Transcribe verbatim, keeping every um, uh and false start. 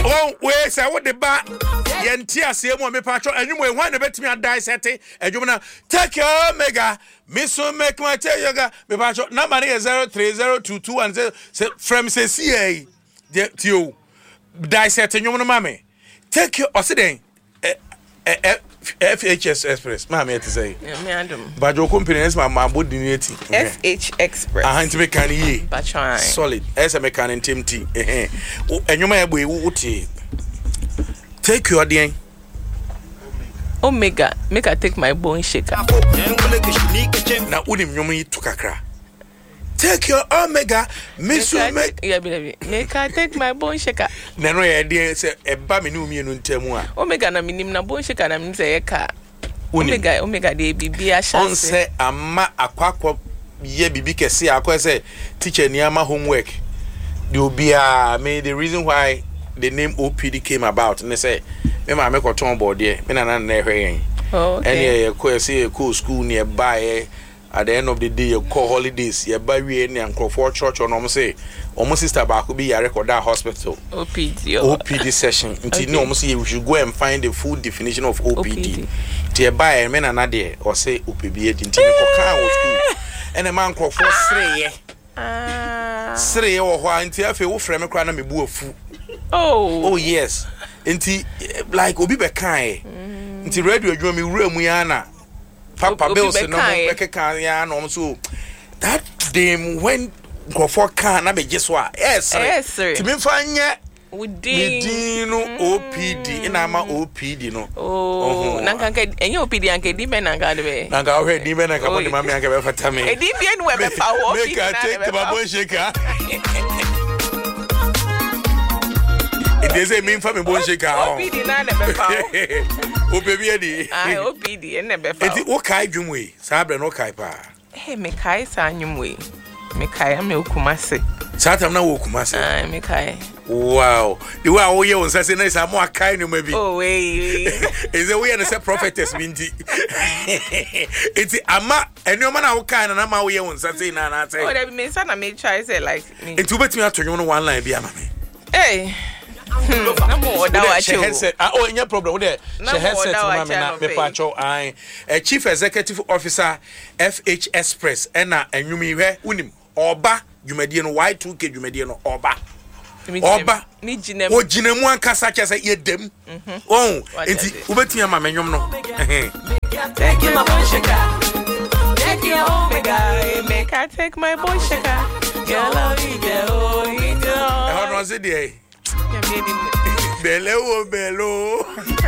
Oh, wait, say what the ba yentia say mo me patcho enwum e hwan na betimi adai sete adwum na take your Omega me so make my tell yoga me patcho number is zero three zero two two one zero from say C A tio dai sete enwum no mame take your osiden F H S Express mame to say me andum but your company is my mambo dinity F H Express ah nti me kan yi patcho solid esa me kan ntimti eh enwum e bo e wuti take your D N Omega, make I take my bone shaker. Now, unim yomi to kakra. Take your Omega, Miss make. Yeah, baby. Make I take my bone shaker. Nano, idea say a baminu me no temua. Omega na minim na bone shaker na min say eka. Omega, Omega de bibi a chance. On say amma akwakwa ye bibi kesi akwa say teacher niama homework. The obia me the reason why the name O P D came about and they say me ma make oton board there me na na na hwe oh okay and you say go school nearby at the end of the day you call holidays you buy we any Nkrofo church or no say omo sister ba ko be ya record that hospital O P D O P D session until no omo say we should go and find the full definition of O P D to buy me na na there or say O P D until me ko kan school and a man Nkrofo sre ah sre wo ho anti afi wo frame kra na me bu afu oh oh yes Inti like obi be kan inti radio adwuma mi wura mu ya na papa bills no be kan ya no so that them when go for kan na be so yes yes sir ti me fanya within no O P D ina ma O P D no oh nanka enye O P D anke di me nanka de be nanka o he di me nanka body mama anka be fata me e di bi enu we be pa O P D na take my boy shaker they say me for me bon shaker O P D na na be pa o baby edi ah O P D na be pa enti o kai dwumwe sa bre no kai pa eh me kai sa nwumwe me kai am okumase sa tam na wo okumase ah me kai wow the way o ye won say na sa mo akai no mabi oh wey is the way na say prophetess binti enti ama enoma na wo kai na ma wo ye won say na na say oh there be me say na me try say like me enti obetimi atonyo no one line bi ama me eh na mo oda wa che ah oh any problem there she headset na me na me pacho ai a chief executive officer F H Express ena anwumi hwe unim oba dwumadie no Y two K dwumadie no oba oba ni ginem o ginemu ankasa chese yedem oh enti ubetimi ama menwom no eh take my boy shaker take your Omega make I take my boy shaker girl oh girl you know eh no say dey belo belo